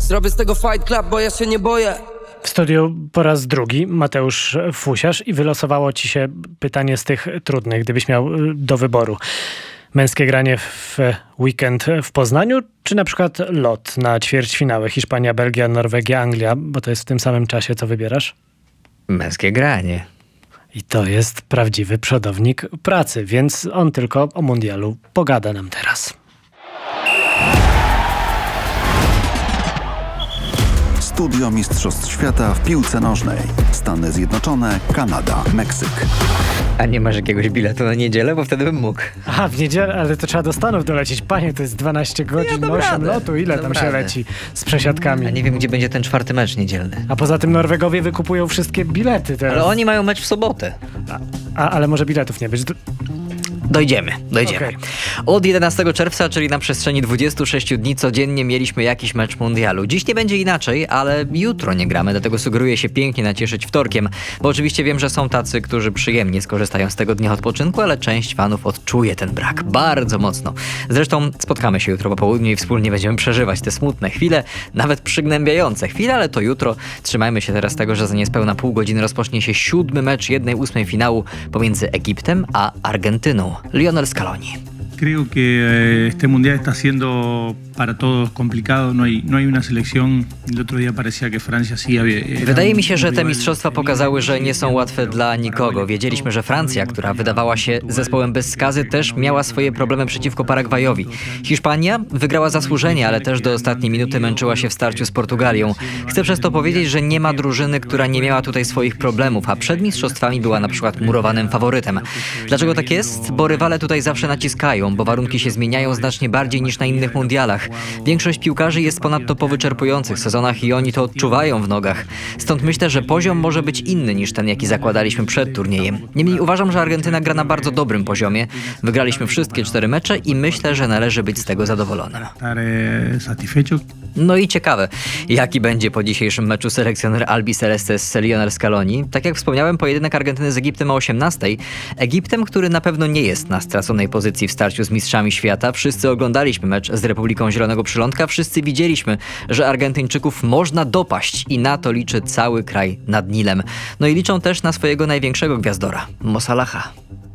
Zrobię z tego fight club, bo ja się nie boję. W studiu po raz drugi Mateusz Fusiarz i wylosowało ci się pytanie z tych trudnych, gdybyś miał do wyboru. Męskie granie w weekend w Poznaniu, czy na przykład lot na ćwierćfinały Hiszpania, Belgia, Norwegia, Anglia, bo to jest w tym samym czasie, co wybierasz? Męskie granie. I to jest prawdziwy przodownik pracy, więc on tylko o mundialu pogada nam teraz. Studio Mistrzostw Świata w piłce nożnej. Stany Zjednoczone, Kanada, Meksyk. A nie masz jakiegoś biletu na niedzielę? Bo wtedy bym mógł. Aha, w niedzielę, ale to trzeba do Stanów dolecieć. Panie, to jest 12 godzin, 8 lotu. Ile tam się leci z przesiadkami? A nie wiem, gdzie będzie ten czwarty mecz niedzielny. A poza tym Norwegowie wykupują wszystkie bilety teraz. Ale oni mają mecz w sobotę. Ale może biletów nie być. Dojdziemy. Okay. Od 11 czerwca, czyli na przestrzeni 26 dni codziennie mieliśmy jakiś mecz mundialu. Dziś nie będzie inaczej, ale jutro nie gramy, dlatego sugeruję się pięknie nacieszyć wtorkiem, bo oczywiście wiem, że są tacy, którzy przyjemnie skorzystają z tego dnia odpoczynku, ale część fanów odczuje ten brak bardzo mocno. Zresztą spotkamy się jutro po południu i wspólnie będziemy przeżywać te smutne chwile, nawet przygnębiające chwile, ale to jutro. Trzymajmy się teraz tego, że za niespełna pół godziny rozpocznie się 7. mecz 1/8 finału pomiędzy Egiptem a Argentyną. Lionel Scaloni. Creo que este mundial está siendo para todos complicado. No hay una selección. El otro día parecía que Francia sí había. Wydaje mi się, że te mistrzostwa pokazały, że nie są łatwe dla nikogo. Wiedzieliśmy, że Francja, która wydawała się zespołem bez skazy, też miała swoje problemy przeciwko Paragwajowi. Hiszpania wygrała zasłużenie, ale też do ostatniej minuty męczyła się w starciu z Portugalią. Chcę przez to powiedzieć, że nie ma drużyny, która nie miała tutaj swoich problemów, a przed mistrzostwami była na przykład murowanym faworytem. Dlaczego tak jest? Bo rywale tutaj zawsze naciskają, bo warunki się zmieniają znacznie bardziej niż na innych mundialach. Większość piłkarzy jest ponadto po wyczerpujących sezonach i oni to odczuwają w nogach. Stąd myślę, że poziom może być inny niż ten, jaki zakładaliśmy przed turniejem. Niemniej uważam, że Argentyna gra na bardzo dobrym poziomie. Wygraliśmy wszystkie 4 mecze i myślę, że należy być z tego zadowolonym. No i ciekawe, jaki będzie po dzisiejszym meczu selekcjoner Albi Celestes Lionel Scaloni. Tak jak wspomniałem, pojedynek Argentyny z Egiptem o 18:00. Egiptem, który na pewno nie jest na straconej pozycji w starciu z mistrzami świata. Wszyscy oglądaliśmy mecz z Republiką Zielonego Przylądka. Wszyscy widzieliśmy, że Argentyńczyków można dopaść i na to liczy cały kraj nad Nilem. No i liczą też na swojego największego gwiazdora, Mo Salaha.